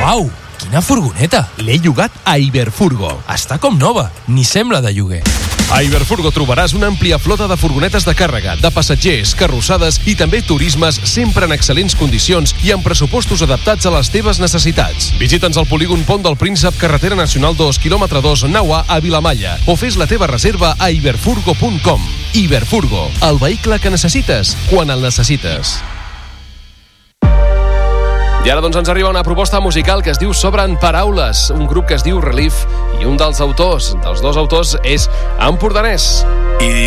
Uau, quina furgoneta! L'he llogat a Iberfurgo. Està com nova, ni sembla de lloguer. A Iberfurgo trobaràs una àmplia flota de furgonetes de càrrega, de passatgers, carrossades i també turismes sempre en excel·lents condicions i amb pressupostos adaptats a les teves necessitats. Visita'ns al polígon Pont del Príncep, carretera nacional 2, quilòmetre 2, nau A Vilamalla, o fes la teva reserva a iberfurgo.com. Iberfurgo, el vehicle que necessites quan el necessites. I ara doncs ens arriba una proposta musical que es diu Sobren Paraules, un grup que es diu Relief, i un dels dos autors és empordanès. I